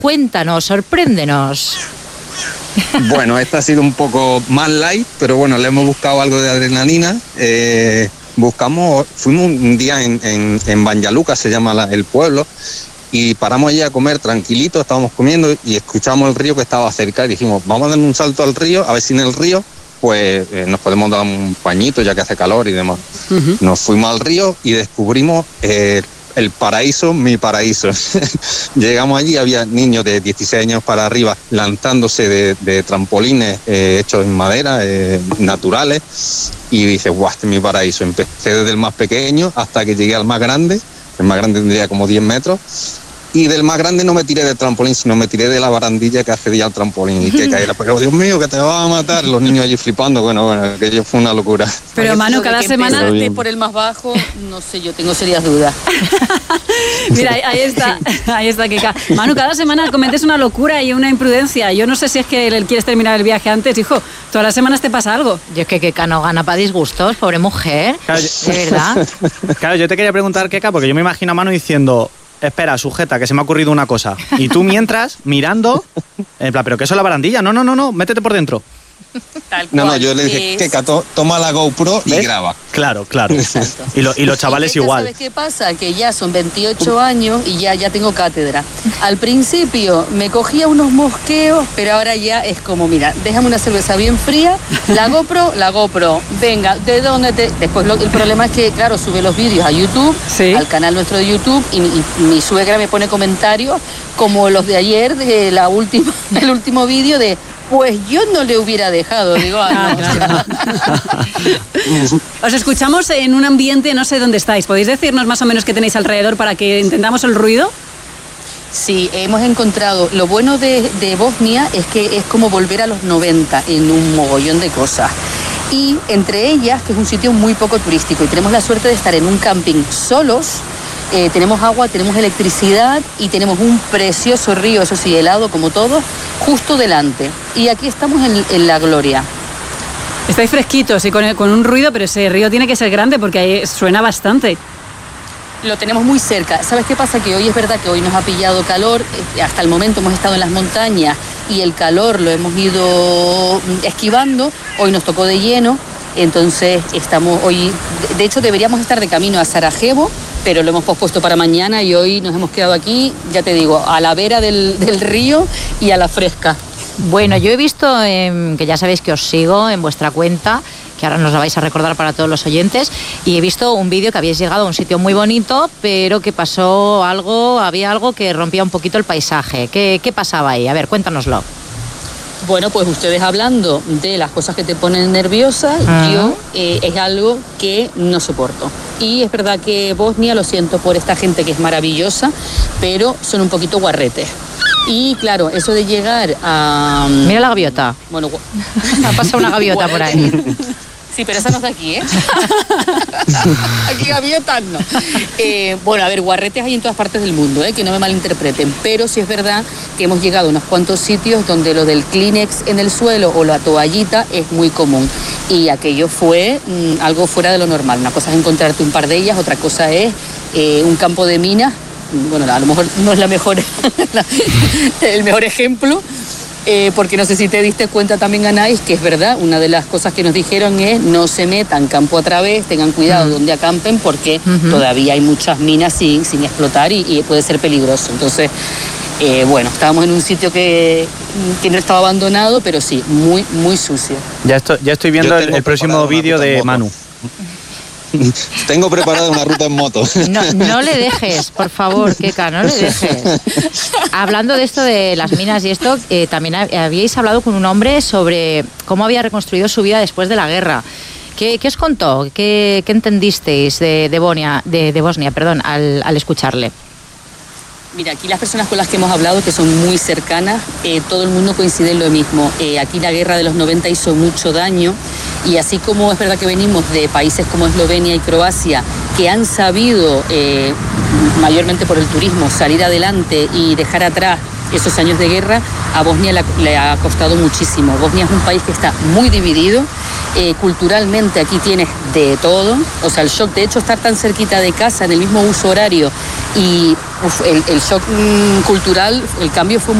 Cuéntanos, sorpréndenos. Bueno, esta ha sido un poco más light, pero bueno, le hemos buscado algo de adrenalina. Fuimos un día en Banyaluca, se llama el pueblo, y paramos allí a comer tranquilitos, estábamos comiendo y escuchamos el río que estaba cerca y dijimos, vamos a dar un salto al río, a ver si en el río pues nos podemos dar un pañito ya que hace calor y demás. Uh-huh. Nos fuimos al río y descubrimos el paraíso, mi paraíso. Llegamos allí, había niños de 16 años para arriba lanzándose de trampolines hechos en madera, naturales, y dije, guau, este es mi paraíso. Empecé desde el más pequeño hasta que llegué al más grande. El más grande tendría como 10 metros. Y del más grande no me tiré del trampolín, sino me tiré de la barandilla que accedía al trampolín y que caía. Pero Dios mío, que te vas a matar. Los niños allí flipando. Bueno, aquello fue una locura. Pero Manu, cada semana... por el más bajo, no sé, yo tengo serias dudas. Mira, ahí está, Keka. Manu, cada semana cometes una locura y una imprudencia. Yo no sé si es que quieres terminar el viaje antes, hijo. Todas las semanas te pasa algo. Yo es que Keka no gana para disgustos, pobre mujer. Claro, de verdad. Claro, yo te quería preguntar, Keka, porque yo me imagino a Manu diciendo... Espera, sujeta, que se me ha ocurrido una cosa. Y tú mientras, mirando, en plan, ¿pero qué es la barandilla? No, métete por dentro. Tal cual. No, yo le dije, Keka, toma la GoPro y graba. Claro. Y los chavales igual. ¿Sabes qué pasa? Que ya son 28 años y ya tengo cátedra. Al principio me cogía unos mosqueos, pero ahora ya es como, mira, déjame una cerveza bien fría, la GoPro, venga, ¿de dónde te...? Después el problema es que, claro, sube los vídeos a YouTube, ¿sí? Al canal nuestro de YouTube, y mi suegra me pone comentarios como los de ayer, del último vídeo de... Pues yo no le hubiera dejado, digo, claro. Os escuchamos en un ambiente, no sé dónde estáis. ¿Podéis decirnos más o menos qué tenéis alrededor para que entendamos el ruido? Sí, hemos encontrado, lo bueno de Bosnia es que es como volver a los 90 en un mogollón de cosas. Y entre ellas, que es un sitio muy poco turístico, y tenemos la suerte de estar en un camping solos. Tenemos agua, tenemos electricidad y tenemos un precioso río, eso sí, helado como todo, justo delante. Y aquí estamos en la gloria. Estáis fresquitos y con un ruido, pero ese río tiene que ser grande porque ahí suena bastante. Lo tenemos muy cerca. ¿Sabes qué pasa? Que hoy es verdad que hoy nos ha pillado calor. Hasta el momento hemos estado en las montañas y el calor lo hemos ido esquivando. Hoy nos tocó de lleno. Entonces estamos hoy, de hecho deberíamos estar de camino a Sarajevo, pero lo hemos pospuesto para mañana y hoy nos hemos quedado aquí, ya te digo, a la vera del río y a la fresca. Bueno, yo he visto, que ya sabéis que os sigo en vuestra cuenta, que ahora nos la vais a recordar para todos los oyentes, y he visto un vídeo que habíais llegado a un sitio muy bonito, pero que pasó había algo que rompía un poquito el paisaje. ¿Qué pasaba ahí? A ver, cuéntanoslo. Bueno, pues ustedes hablando de las cosas que te ponen nerviosa, yo es algo que no soporto. Y es verdad que Bosnia, lo siento por esta gente que es maravillosa, pero son un poquito guarretes. Y claro, eso de llegar a... Mira la gaviota. Bueno, ha pasado una gaviota por ahí. Sí, pero esa no es de aquí, ¿eh? Aquí gaviotas no. Bueno, a ver, guarretes hay en todas partes del mundo, que no me malinterpreten, pero sí es verdad que hemos llegado a unos cuantos sitios donde lo del Kleenex en el suelo o la toallita es muy común. Y aquello fue algo fuera de lo normal. Una cosa es encontrarte un par de ellas, otra cosa es un campo de minas. Bueno, a lo mejor no es el mejor ejemplo, porque no sé si te diste cuenta también, Anais, que es verdad, una de las cosas que nos dijeron es no se metan campo a través, tengan cuidado donde acampen porque todavía hay muchas minas sin explotar y puede ser peligroso. Entonces, bueno, estábamos en un sitio que no estaba abandonado, pero sí, muy, muy sucio. Ya estoy viendo el próximo vídeo de Manu. Tengo preparada una ruta en moto. No le dejes, por favor, Keka, no le dejes. Hablando de esto de las minas y esto, también habíais hablado con un hombre sobre cómo había reconstruido su vida después de la guerra. ¿Qué os contó? ¿Qué entendisteis de Bosnia, al escucharle? Mira, aquí las personas con las que hemos hablado, que son muy cercanas, todo el mundo coincide en lo mismo. Aquí la guerra de los 90 hizo mucho daño y así como es verdad que venimos de países como Eslovenia y Croacia, que han sabido, mayormente por el turismo, salir adelante y dejar atrás esos años de guerra, a Bosnia le ha costado muchísimo. Bosnia es un país que está muy dividido culturalmente aquí tienes de todo, o sea, el shock, de hecho, estar tan cerquita de casa, en el mismo uso horario, y el shock cultural, el cambio fue